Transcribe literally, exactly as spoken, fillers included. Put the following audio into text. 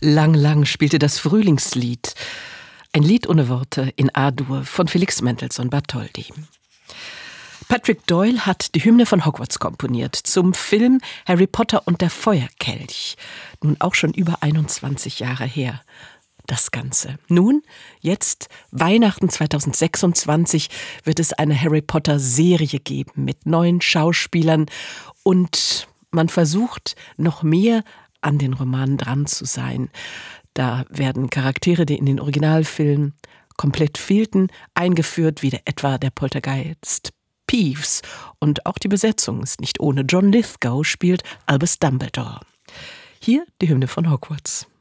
Lang, lang spielte das Frühlingslied, ein Lied ohne Worte in A-Dur von Felix Mendelssohn Bartholdy. Patrick Doyle hat die Hymne von Hogwarts komponiert zum Film Harry Potter und der Feuerkelch. Nun auch schon über einundzwanzig Jahre her. Das Ganze. Nun, jetzt, Weihnachten zweitausendsechsundzwanzig, wird es eine Harry Potter-Serie geben mit neuen Schauspielern und man versucht, noch mehr an den Romanen dran zu sein. Da werden Charaktere, die in den Originalfilmen komplett fehlten, eingeführt, wie der, etwa der Poltergeist Peeves. Und auch die Besetzung ist nicht ohne. John Lithgow spielt Albus Dumbledore. Hier die Hymne von Hogwarts.